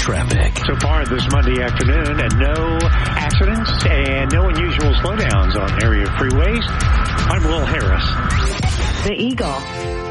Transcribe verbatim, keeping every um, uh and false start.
traffic. So far this Monday afternoon, and no accidents and no unusual slowdowns on area freeways. I'm Will Harris. The Eagle.